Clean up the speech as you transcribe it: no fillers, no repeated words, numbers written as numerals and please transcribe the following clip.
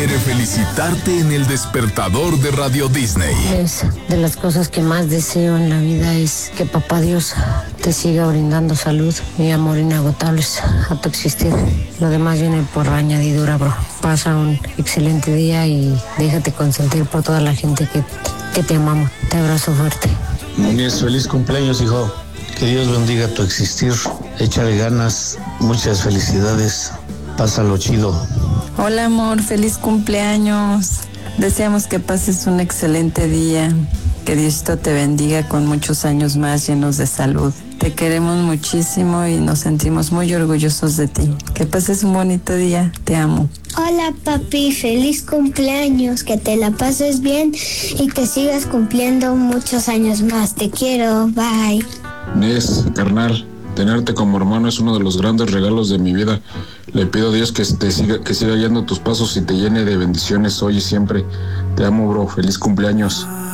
quiere felicitarte en el despertador de Radio Disney. Es de las cosas que más deseo en la vida es que papá Dios te siga brindando salud y amor inagotables a tu existir. Lo demás viene por añadidura, bro. Pasa un excelente día y déjate consentir por toda la gente que te amamos. Te abrazo fuerte. Núñez, feliz cumpleaños, hijo. Que Dios bendiga tu existir. Échale ganas, muchas felicidades. Pásalo chido. Hola, amor, feliz cumpleaños. Deseamos que pases un excelente día. Que Diosito te bendiga con muchos años más llenos de salud. Te queremos muchísimo y nos sentimos muy orgullosos de ti. Que pases un bonito día. Te amo. Hola, papi, feliz cumpleaños, que te la pases bien y que sigas cumpliendo muchos años más. Te quiero, bye. Nes, carnal, tenerte como hermano es uno de los grandes regalos de mi vida. Le pido a Dios que siga guiando tus pasos y te llene de bendiciones hoy y siempre. Te amo, bro, feliz cumpleaños.